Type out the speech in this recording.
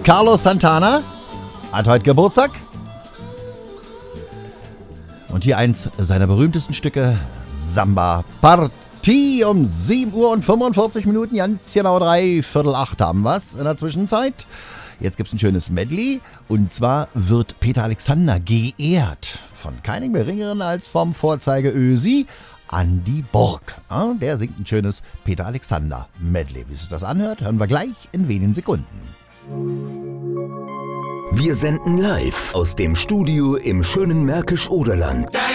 Carlos Santana hat heute Geburtstag. Und hier eins seiner berühmtesten Stücke, Samba Partie um 7 Uhr und 45 Minuten, ganz genau 7:45 haben wir's in der Zwischenzeit. Jetzt gibt's ein schönes Medley und zwar wird Peter Alexander geehrt von keinem geringeren als vom Vorzeige-Ösi Andi Borg. Ja, der singt ein schönes Peter Alexander Medley. Wie sich das anhört, hören wir gleich in wenigen Sekunden. Wir senden live aus dem Studio im schönen Märkisch-Oderland.